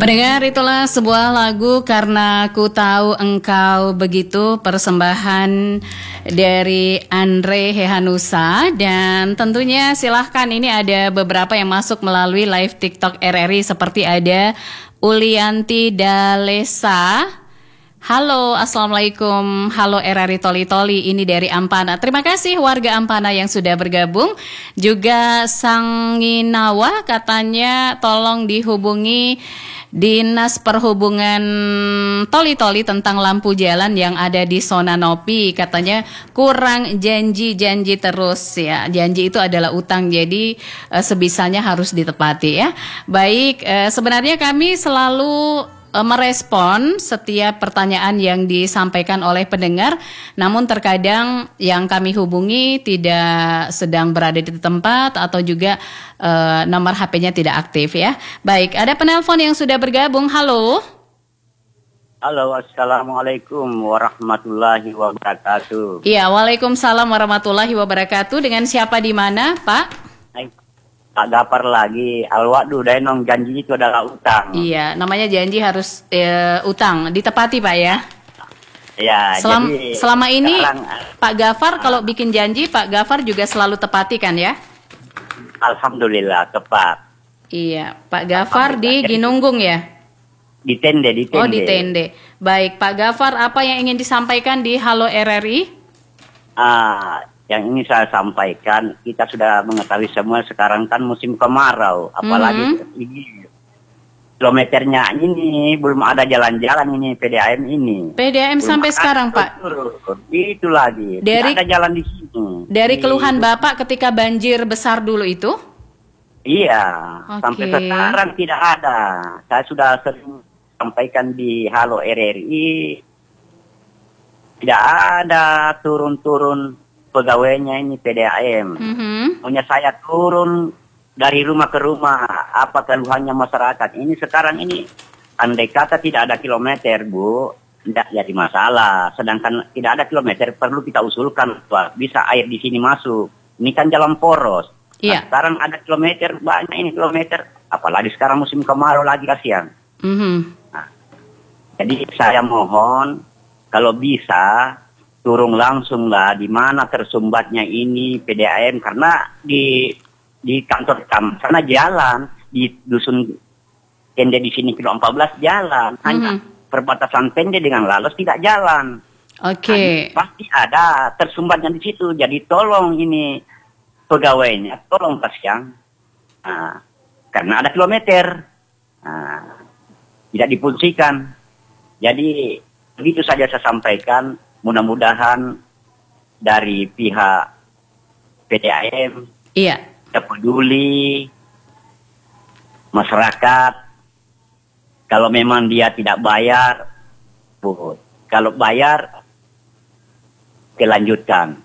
Pendengar, itulah sebuah lagu Karena Ku Tahu Engkau Begitu, persembahan dari Andre Hehanusa. Dan tentunya silahkan, ini ada beberapa yang masuk melalui live TikTok RRI, seperti ada Ulianti Dalesa. Halo, Assalamualaikum. Halo RRI Toli-Toli, ini dari Ampana. Terima kasih warga Ampana yang sudah bergabung. Juga Sanginawa katanya tolong dihubungi Dinas Perhubungan Toli-Toli tentang lampu jalan yang ada di zona Nopi. Katanya kurang janji-janji terus ya. Janji itu adalah utang, jadi sebisanya harus ditepati ya. Baik, sebenarnya kami selalu merespon setiap pertanyaan yang disampaikan oleh pendengar, namun terkadang yang kami hubungi tidak sedang berada di tempat atau juga nomor HP-nya tidak aktif ya. Baik, ada penelpon yang sudah bergabung. Halo. Halo, Assalamualaikum warahmatullahi wabarakatuh. Iya, Waalaikumsalam warahmatullahi wabarakatuh. Dengan siapa di mana, Pak? Pak Gafar lagi, al-wa'du dainong, janji itu adalah utang. Iya, namanya janji harus utang, ditepati Pak ya. Ya, selama ini sekarang, Pak Gafar kalau bikin janji, Pak Gafar juga selalu tepati kan ya? Alhamdulillah, tepat. Iya, Pak Gafar di Ginunggung ya? Di tende. Oh, di tende. Baik, Pak Gafar, apa yang ingin disampaikan di Halo RRI? Yang ini saya sampaikan, kita sudah mengetahui semua sekarang kan musim kemarau, apalagi ini kilometernya ini belum ada jalan-jalan ini PDAM ini. PDAM belum sampai sekarang Pak. Itu lagi. Tidak ada jalan di sini. Dari keluhan Bapak ketika banjir besar dulu itu? Iya, sampai sekarang tidak ada. Saya sudah sering sampaikan di Halo RRI, tidak ada turun-turun pegawainya ini PDAM. Maunya saya turun dari rumah ke rumah, apa keluhannya masyarakat. Ini sekarang ini, andai kata tidak ada kilometer, Bu, tidak jadi masalah. Sedangkan tidak ada kilometer, perlu kita usulkan, Pak, bisa air di sini masuk. Ini kan jalan poros. Nah, sekarang ada kilometer, banyak ini kilometer. Apalagi sekarang musim kemarau lagi, kasihan. Nah, jadi saya mohon, kalau bisa turun langsung lah di mana tersumbatnya ini PDAM, karena di kantor kami sana jalan, di dusun tende di sini kilo 14 jalan, hanya perbatasan tende dengan Lalos tidak jalan. Nah, pasti ada tersumbatnya di situ. Jadi tolong ini pegawainya, tolong kasihan. Karena ada kilometer, tidak difungsikan. Jadi begitu saja saya sampaikan. Mudah-mudahan dari pihak PDAM peduli masyarakat. Kalau memang dia tidak bayar, kalau bayar dilanjutkan.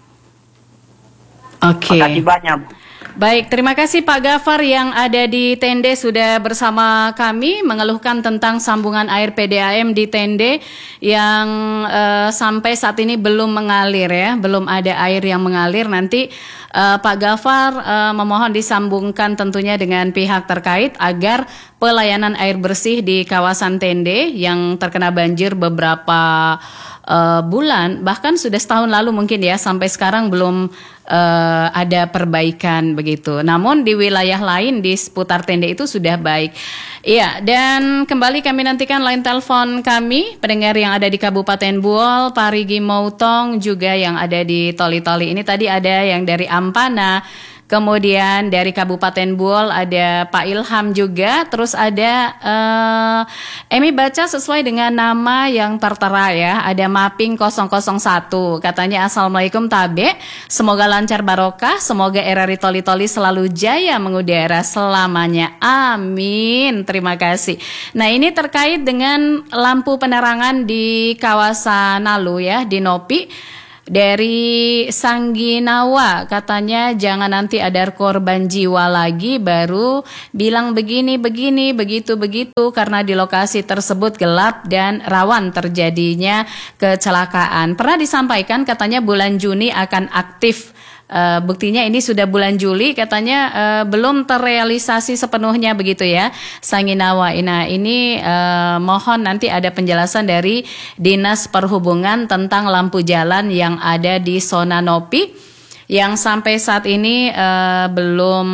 Terima kasih banyak. Baik, terima kasih Pak Gafar yang ada di tende sudah bersama kami mengeluhkan tentang sambungan air PDAM di tende yang sampai saat ini belum mengalir ya, belum ada air yang mengalir. Nanti Pak Gafar memohon disambungkan tentunya dengan pihak terkait agar pelayanan air bersih di kawasan tende yang terkena banjir beberapa bulan, bahkan sudah setahun lalu mungkin ya, sampai sekarang belum ada perbaikan begitu. Namun di wilayah lain di seputar tende itu sudah baik. Iya, dan kembali kami nantikan line telepon kami, pendengar yang ada di Kabupaten Buol, Parigi Mautong, juga yang ada di Toli-Toli. Ini tadi ada yang dari Ampana, kemudian dari Kabupaten Buol ada Pak Ilham juga, terus ada Emi baca sesuai dengan nama yang tertera ya, ada Mapping 001, katanya Assalamualaikum Tabe, semoga lancar barokah, semoga RRI Toli-Toli selalu jaya mengudara selamanya, amin, terima kasih. Nah, ini terkait dengan lampu penerangan di kawasan Nalu ya, di Nopi. Dari Sangginawa katanya jangan nanti ada korban jiwa lagi baru bilang begini begitu karena di lokasi tersebut gelap dan rawan terjadinya kecelakaan. Pernah disampaikan katanya bulan Juni akan aktif Buktinya ini sudah bulan Juli katanya belum terrealisasi sepenuhnya begitu ya, Sanginawa. Nah ini mohon nanti ada penjelasan dari Dinas Perhubungan tentang lampu jalan yang ada di zona Nopi yang sampai saat ini belum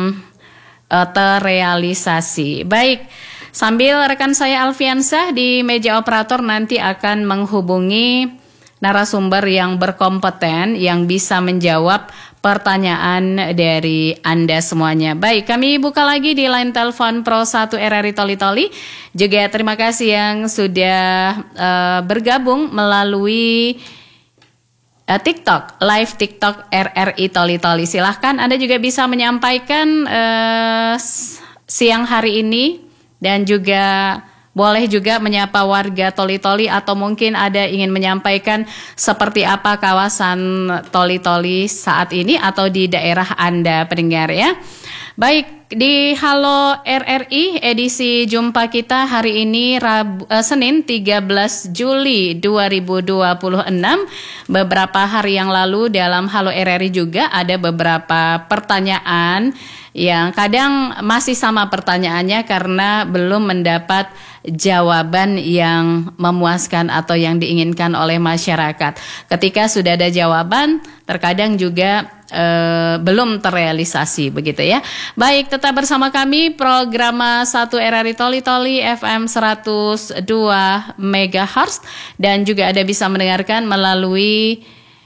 terrealisasi. Baik. Sambil rekan saya Alfiansah di meja operator nanti akan menghubungi narasumber yang berkompeten yang bisa menjawab pertanyaan dari Anda semuanya. Baik, kami buka lagi di line telepon Pro 1 RRI Toli Toli. Juga terima kasih yang sudah bergabung melalui TikTok, live TikTok RRI Toli Toli. Silahkan Anda juga bisa menyampaikan siang hari ini. Dan juga boleh juga menyapa warga Toli-Toli atau mungkin ada ingin menyampaikan seperti apa kawasan Toli-Toli saat ini atau di daerah Anda pendengar ya. Baik, di Halo RRI edisi jumpa kita hari ini Senin 13 Juli 2026. Beberapa hari yang lalu dalam Halo RRI juga ada beberapa pertanyaan yang kadang masih sama pertanyaannya karena belum mendapat jawaban yang memuaskan atau yang diinginkan oleh masyarakat. Ketika sudah ada jawaban, terkadang juga belum terrealisasi begitu ya. Baik, tetap bersama kami program 1 RRI Toli Toli FM 102 MHz dan juga Anda bisa mendengarkan melalui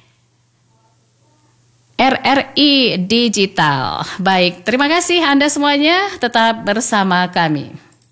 RRI Digital. Baik, terima kasih Anda semuanya tetap bersama kami.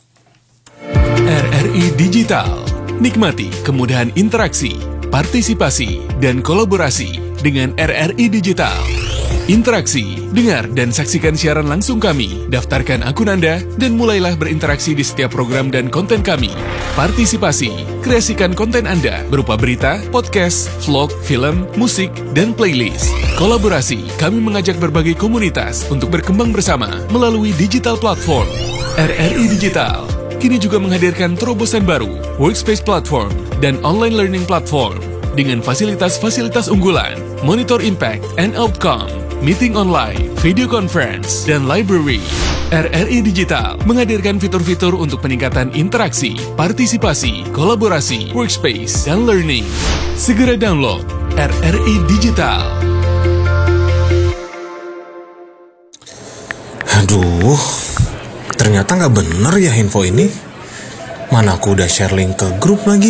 RRI Digital. Nikmati kemudahan interaksi, partisipasi, dan kolaborasi dengan RRI Digital. Interaksi, dengar dan saksikan siaran langsung kami, daftarkan akun Anda, dan mulailah berinteraksi di setiap program dan konten kami. Partisipasi, kreasikan konten Anda berupa berita, podcast, vlog, film, musik, dan playlist. Kolaborasi, kami mengajak berbagai komunitas untuk berkembang bersama melalui digital platform. RRI Digital kini juga menghadirkan terobosan baru, workspace platform, dan online learning platform dengan fasilitas-fasilitas unggulan, monitor impact and outcome, meeting online, video conference, dan library. RRI Digital menghadirkan fitur-fitur untuk peningkatan interaksi, partisipasi, kolaborasi, workspace, dan learning. Segera download RRI Digital. Aduh, ternyata nggak bener ya info ini. Mana aku udah share link ke grup lagi.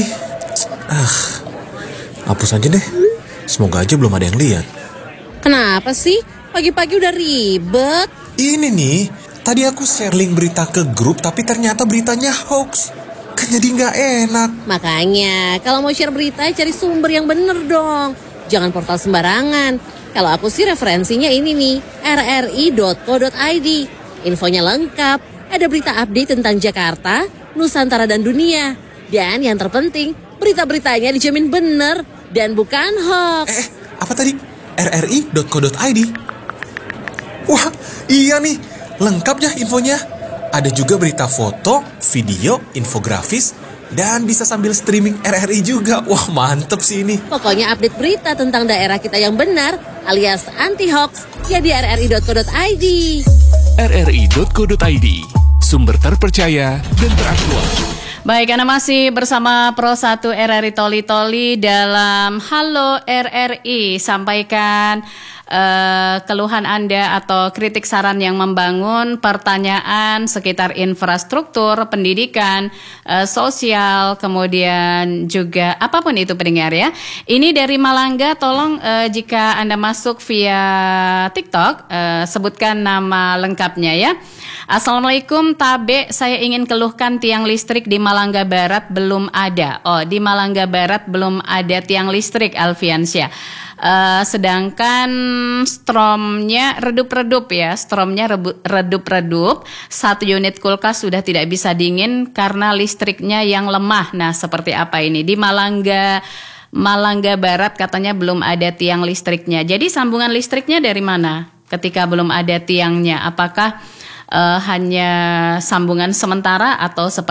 Hapus aja deh. Semoga aja belum ada yang lihat. Kenapa sih? Pagi-pagi udah ribet. Ini nih, tadi aku share link berita ke grup tapi ternyata beritanya hoax. Kan jadi nggak enak. Makanya, kalau mau share berita cari sumber yang bener dong. Jangan portal sembarangan. Kalau aku sih referensinya ini nih, rri.co.id. Infonya lengkap, ada berita update tentang Jakarta, Nusantara dan dunia. Dan yang terpenting, berita-beritanya dijamin bener dan bukan hoax. Apa tadi? rri.co.id. Wah, iya nih, lengkap ya infonya. Ada juga berita foto, video, infografis, dan bisa sambil streaming RRI juga. Wah, mantep sih ini. Pokoknya update berita tentang daerah kita yang benar alias anti-hoax ya di rri.co.id. rri.co.id, sumber terpercaya dan teraktual. Baik, Anda masih bersama Pro 1 RRI Toli Toli dalam Halo RRI. Sampaikan keluhan Anda atau kritik saran yang membangun, pertanyaan sekitar infrastruktur, pendidikan, sosial, kemudian juga apapun itu pendengar ya. Ini dari Malangga, tolong jika Anda masuk via TikTok, sebutkan nama lengkapnya ya. Assalamualaikum Tabe, saya ingin keluhkan tiang listrik di Malangga Barat belum ada. Oh, di Malangga Barat belum ada tiang listrik, Alfiansyah. Sedangkan stromnya redup-redup ya, stromnya redup-redup. 1 unit kulkas sudah tidak bisa dingin karena listriknya yang lemah. Nah, seperti apa ini? Di Malangga Barat katanya belum ada tiang listriknya. Jadi sambungan listriknya dari mana? Ketika belum ada tiangnya, apakah hanya sambungan sementara atau seperti